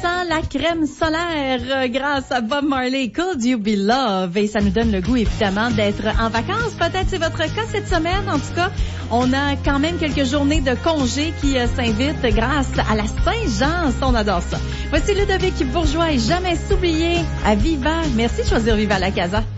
sent la crème solaire grâce à Bob Marley, Could You Be Love? Et ça nous donne le goût, évidemment, d'être en vacances. Peut-être c'est votre cas cette semaine. En tout cas, on a quand même quelques journées de congé qui s'invitent grâce à la Saint-Jean. On adore ça. Voici Ludovic Bourgeois et Jamais s'oublier à Viva. Merci de choisir Viva la Casa.